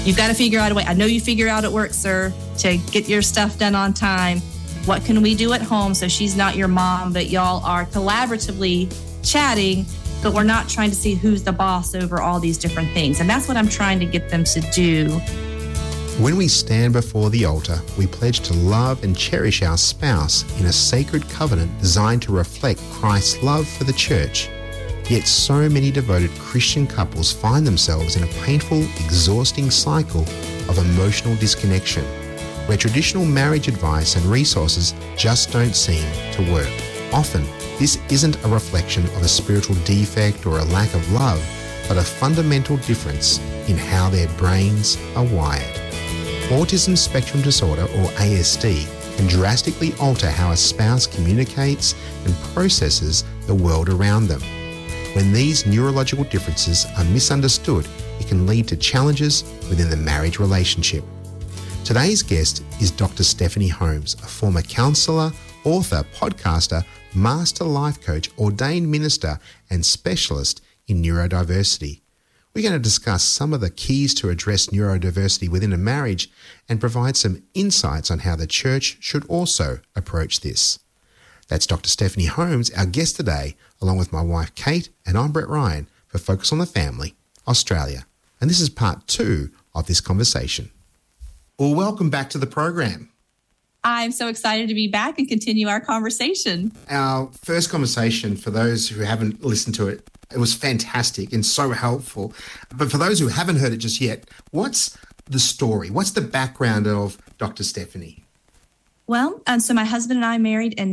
You've got to figure out a way. I know you figure out at work, sir, to get your stuff done on time. What can we do at home so she's not your mom, but y'all are collaboratively chatting, but we're not trying to see who's the boss over all these different things. And that's what I'm trying to get them to do. When we stand before the altar, we pledge to love and cherish our spouse in a sacred covenant designed to reflect Christ's love for the church. Yet so many devoted Christian couples find themselves in a painful, exhausting cycle of emotional disconnection, where traditional marriage advice and resources just don't seem to work. Often, this isn't a reflection of a spiritual defect or a lack of love, but a fundamental difference in how their brains are wired. Autism spectrum disorder, or ASD, can drastically alter how a spouse communicates and processes the world around them. When these neurological differences are misunderstood, it can lead to challenges within the marriage relationship. Today's guest is Dr. Stephanie Holmes, a former counsellor, author, podcaster, master life coach, ordained minister, and specialist in neurodiversity. We're going to discuss some of the keys to address neurodiversity within a marriage and provide some insights on how the church should also approach this. That's Dr. Stephanie Holmes, our guest today, along with my wife Kate, and I'm Brett Ryan for Focus on the Family, Australia. And this is part 2 of this conversation. Well, welcome back to the program. I'm so excited to be back and continue our conversation. Our first conversation, for those who haven't listened to it, it was fantastic and so helpful. But for those who haven't heard it just yet, what's the story? What's the background of Dr. Stephanie? Well, so my husband and I married in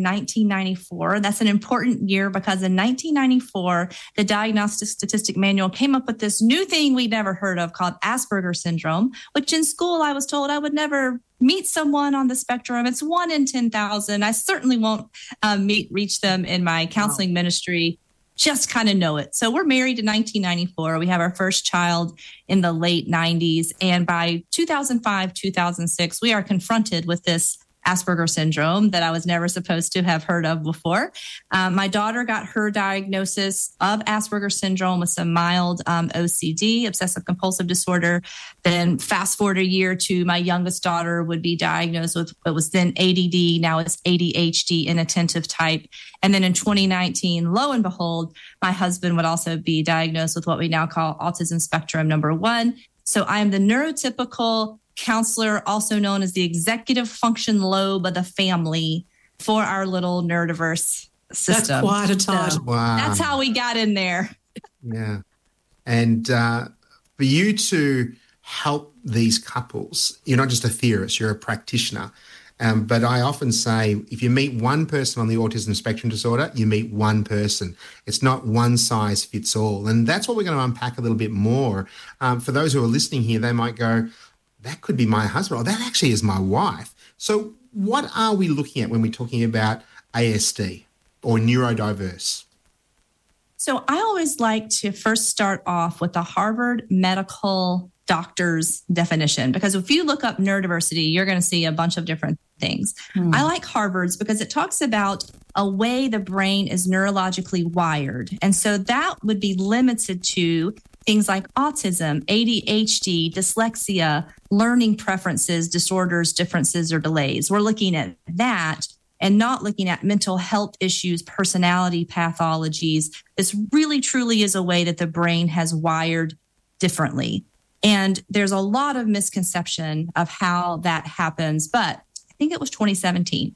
1994. That's an important year because in 1994, the Diagnostic Statistic Manual came up with this new thing we'd never heard of called Asperger's syndrome, which in school I was told I would never meet someone on the spectrum. It's 1 in 10,000. I certainly won't reach them in my counseling ministry. Just kind of know it. So we're married in 1994. We have our first child in the late 90s. And by 2005, 2006, we are confronted with this Asperger's syndrome that I was never supposed to have heard of before. My daughter got her diagnosis of Asperger's syndrome with some mild OCD, obsessive compulsive disorder. Then fast forward a year to my youngest daughter would be diagnosed with what was then ADD. Now it's ADHD, inattentive type. And then in 2019, lo and behold, my husband would also be diagnosed with what we now call autism spectrum number 1. So I am the neurotypical counselor, also known as the executive function lobe of the family for our little neurodiverse system. That's quite a title. So Wow. that's how we got in there. Yeah. And for you to help these couples, you're not just a theorist, you're a practitioner. But I often say, if you meet one person on the autism spectrum disorder, you meet one person. It's not one size fits all. And that's what we're going to unpack a little bit more. For those who are listening here, they might go, that could be my husband, or that actually is my wife. So what are we looking at when we're talking about ASD or neurodiverse? So I always like to first start off with the Harvard Medical Doctor's definition, because if you look up neurodiversity, you're going to see a bunch of different things. I like Harvard's because it talks about a way the brain is neurologically wired. And so that would be limited to things like autism, ADHD, dyslexia, learning preferences, disorders, differences, or delays. We're looking at that and not looking at mental health issues, personality pathologies. This really, truly is a way that the brain has wired differently. And there's a lot of misconception of how that happens. But I think it was 2017.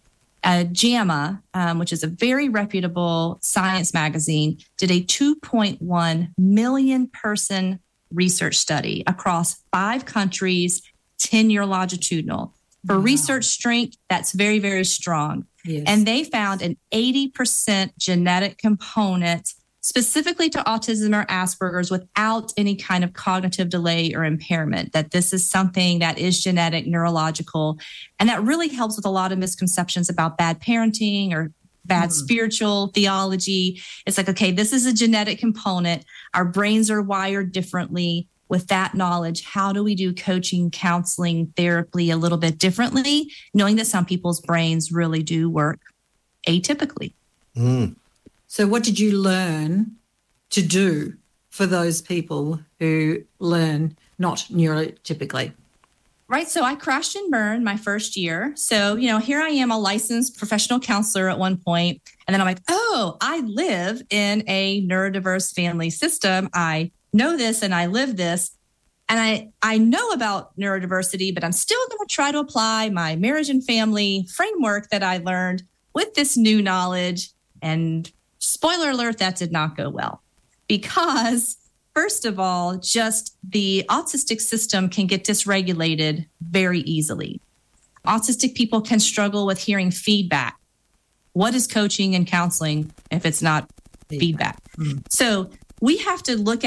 JAMA, which is a very reputable science magazine, did a 2.1 million person research study across 5 countries, 10-year longitudinal. For research strength, that's very, very strong. Yes. And they found an 80% genetic component specifically to autism or Asperger's without any kind of cognitive delay or impairment, that this is something that is genetic, neurological. And that really helps with a lot of misconceptions about bad parenting or bad spiritual theology. It's like, okay, this is a genetic component. Our brains are wired differently. With that knowledge, how do we do coaching, counseling, therapy a little bit differently, knowing that some people's brains really do work atypically? So what did you learn to do for those people who learn not neurotypically? Right. So I crashed and burned my first year. So, here I am, a licensed professional counselor at one point. And then I'm like, oh, I live in a neurodiverse family system. I know this and I live this. And I know about neurodiversity, but I'm still going to try to apply my marriage and family framework that I learned with this new knowledge. And spoiler alert, that did not go well. Because first of all, just the autistic system can get dysregulated very easily. Autistic people can struggle with hearing feedback. What is coaching and counseling if it's not feedback? So we have to look